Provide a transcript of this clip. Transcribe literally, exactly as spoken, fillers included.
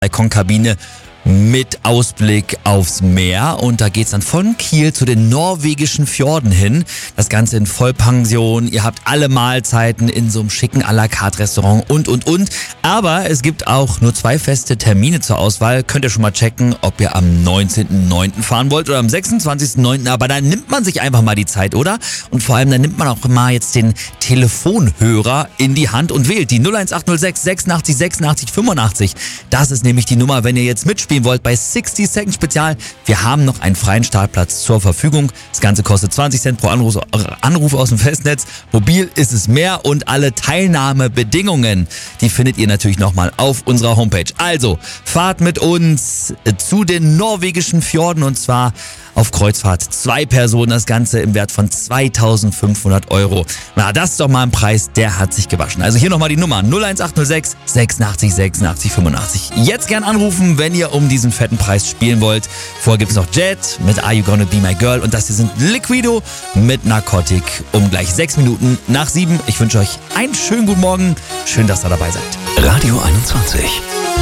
Balkonkabine mit Ausblick aufs Meer und da geht's dann von Kiel zu den norwegischen Fjorden hin. Das Ganze in Vollpension, ihr habt alle Mahlzeiten in so einem schicken à la carte Restaurant und und und. Aber es gibt auch nur zwei feste Termine zur Auswahl. Könnt ihr schon mal checken, ob ihr am neunzehnten neunten fahren wollt oder am sechsundzwanzigsten neunten Aber dann nimmt man sich einfach mal die Zeit, oder? Und vor allem, dann nimmt man auch mal jetzt den Telefonhörer in die Hand und wählt die null eins acht null sechs sechsundachtzig sechsundachtzig fünfundachtzig. Das ist nämlich die Nummer, wenn ihr jetzt mitspielt wollt bei sixty Second Spezial. Wir haben noch einen freien Startplatz zur Verfügung. Das Ganze kostet zwanzig Cent pro Anruf, Anruf aus dem Festnetz. Mobil ist es mehr und alle Teilnahmebedingungen, die findet ihr natürlich nochmal auf unserer Homepage. Also, fahrt mit uns zu den norwegischen Fjorden und zwar auf Kreuzfahrt. Zwei Personen, das Ganze im Wert von zweitausendfünfhundert Euro. Na, das ist doch mal ein Preis, der hat sich gewaschen. Also hier nochmal die Nummer null eins acht null sechs sechsundachtzig sechsundachtzig fünfundachtzig. Jetzt gern anrufen, wenn ihr um diesen fetten Preis spielen wollt. Vorher gibt es noch Jet mit Are You Gonna Be My Girl und das hier sind Liquido mit Narcotic um gleich sechs Minuten nach sieben. Ich wünsche euch einen schönen guten Morgen. Schön, dass ihr dabei seid. Radio einundzwanzig.